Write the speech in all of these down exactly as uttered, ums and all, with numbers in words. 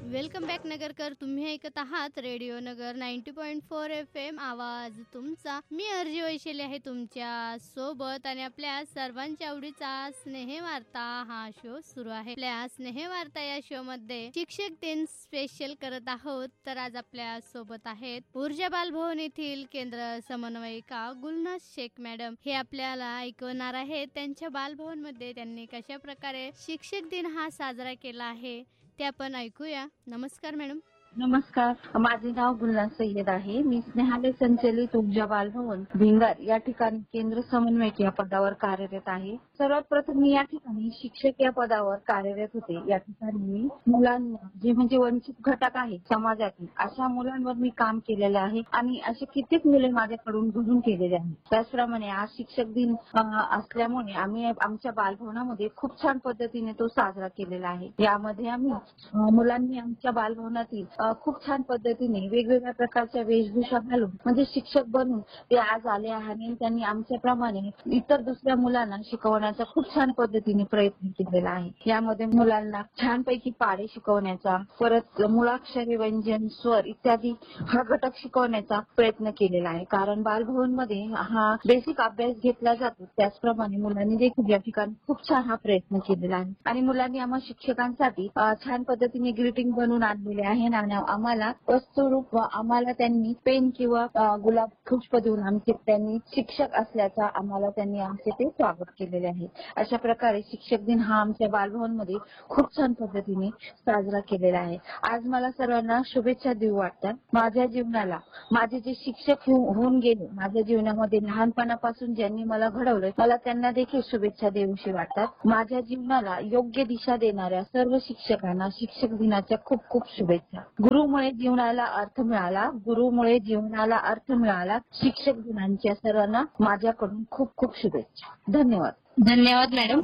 Welcome back Nagarkar. तुम्ही ऐकत आहात रेडिओ नगर ninety point four F M, आवाज तुमचा. मी अर्जी वैशाली आहे तुमच्या सोबत आणि आपल्या सर्वांच्या आवडीचा स्नेह वार्ता हा शो सुरू आहे. आपल्या स्नेह वार्ता या शो मध्ये शिक्षक दिन स्पेशल करत आहोत. तर आज आपल्या सोबत आहेत ऊर्जा बालभवन येथील केंद्र समन्वयिका गुलनाज शेख मॅडम. हे आपल्याला ऐकवणार आहेत त्यांच्या बालभवन मध्ये त्यांनी कशा प्रकारे शिक्षक दिन हा साजरा केला आहे ते आपण ऐकूया. नमस्कार मॅडम. नमस्कार, माझे नाव गुलनाज सय्यद आहे. मी स्नेहालय संचलित ऊर्जा बालभवन भिंगार या ठिकाणी केंद्र समन्वयक या पदावर कार्यरत आहे. सर्वात प्रथम मी या ठिकाणी शिक्षक या पदावर कार्यरत होते. या ठिकाणी मी मुलांना, जे म्हणजे वंचित घटक आहे समाजातील, अशा मुलांवर मी काम केलेलं आहे आणि असे कित्येक मुले माझ्याकडून घडून केलेले आहेत. त्याचप्रमाणे आज शिक्षक दिन असल्यामुळे आम्ही आमच्या बालभवनामध्ये खूप छान पद्धतीने तो साजरा केलेला आहे. यामध्ये आम्ही मुलांनी आमच्या बालभवनातील खूप छान पद्धतीने वेगवेगळ्या प्रकारच्या वेशभूषा घालून म्हणजे शिक्षक बनून ते आज आले आणि त्यांनी आमच्याप्रमाणे इतर दुसऱ्या मुलांना शिकवण्याचा खूप छान पद्धतीने प्रयत्न केलेला आहे. यामध्ये मुलांना छानपैकी पाढे शिकवण्याचा, परत मुळाक्षरे, व्यंजन, स्वर इत्यादी हा घटक शिकवण्याचा प्रयत्न केलेला आहे. कारण बालभवन मध्ये हा बेसिक अभ्यास घेतला जातो. त्याचप्रमाणे मुलांनी देखील या ठिकाणी खूप छान हा प्रयत्न केलेला आहे आणि मुलांनी आम्हा शिक्षकांसाठी छान पद्धतीने ग्रीटिंग बनवून आणलेले आहे. आम्हाला वस्तुरूप व आम्हाला त्यांनी पेन किंवा गुलाब पुष्प देऊन आमचे त्यांनी शिक्षक असल्याचा आम्हाला त्यांनी आमचे ते स्वागत केलेले आहे. अशा प्रकारे शिक्षक दिन हा आमच्या बालभवन मध्ये खूप छान पद्धतीने साजरा केलेला आहे. आज मला सर्वांना शुभेच्छा देऊ वाटतात. माझ्या जीवनाला माझे जे शिक्षक होऊन गेले, माझ्या जीवनामध्ये लहानपणापासून ज्यांनी मला घडवलं, मला त्यांना देखील शुभेच्छा देऊशी वाटतात. माझ्या जीवनाला योग्य दिशा देणाऱ्या सर्व शिक्षकांना शिक्षक दिनाच्या खूप खूप शुभेच्छा. गुरुमुळे जीवनाला अर्थ मिळाला, गुरुमुळे जीवनाला अर्थ मिळाला. शिक्षक दिनांच्या सर्वांना माझ्याकडून खूप खूप शुभेच्छा. धन्यवाद. धन्यवाद मॅडम.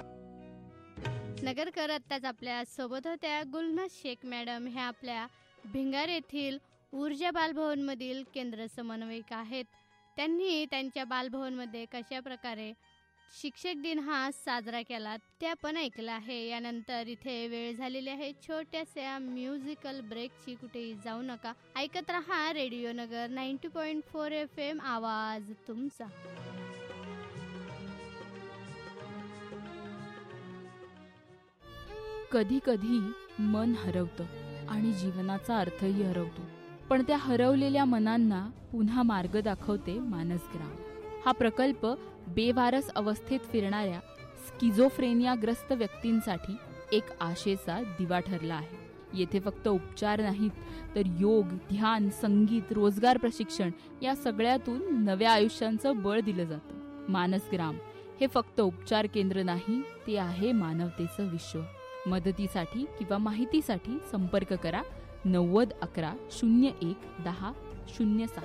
नगरकर आत्ताच आपल्या सोबत होत्या गुलनाज शेख मॅडम. ह्या आपल्या भिंगार येथील ऊर्जा बालभवन मधील केंद्र समन्वयिक आहेत. त्यांनी त्यांच्या बालभवन मध्ये कशा प्रकारे शिक्षक दिन हा साजरा केला ते आपण ऐकलं आहे. यानंतर इथे वेळ झालेली आहे छोट्याशा म्युझिकल ब्रेकची. कुठेही जाऊ नका, ऐकत रहा रेडिओ नगर ninety point four F M, आवाज तुमचा. कधी कधी मन हरवतं आणि जीवनाचा अर्थही हरवतो, पण त्या हरवलेल्या मनांना पुन्हा मार्ग दाखवते मानसग्राम. हा प्रकल्प बेवारस अवस्थेत फिरणाऱ्या स्किझोफ्रेनियाग्रस्त व्यक्तींसाठी एक आशेचा दिवा ठरला आहे. येथे फक्त उपचार नाहीत, तर योग, ध्यान, संगीत, रोजगार प्रशिक्षण या सगळ्यातून नव्या आयुष्यांचं बळ दिलं जातं. मानसग्राम हे फक्त उपचार केंद्र नाही, ते आहे मानवतेचं विश्व. मदतीसाठी किंवा माहितीसाठी संपर्क करा नव्वद अकरा शून्य एक दहा शून्य सहा.